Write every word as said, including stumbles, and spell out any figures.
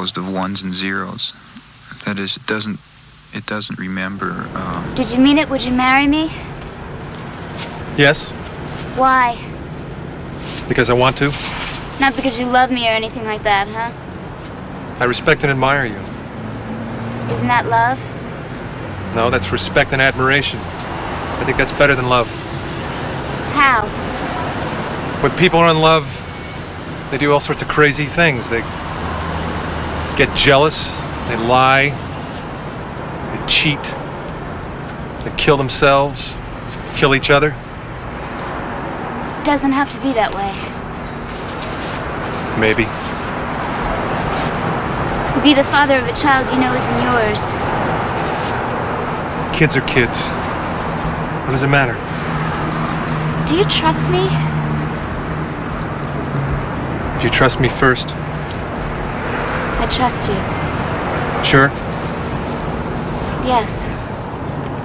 composed of ones and zeros. That is, it doesn't, it doesn't remember. Um, Did you mean it? Would you marry me? Yes. Why? Because I want to. Not because you love me or anything like that, huh? I respect and admire you. Isn't that love? No, that's respect and admiration. I think that's better than love. How? When people are in love, they do all sorts of crazy things. They get jealous, they lie, they cheat, they kill themselves, kill each other. It doesn't have to be that way. Maybe. To be the father of a child you know isn't yours. Kids are kids. What does it matter? Do you trust me? If you trust me first. I trust you. Sure? Yes.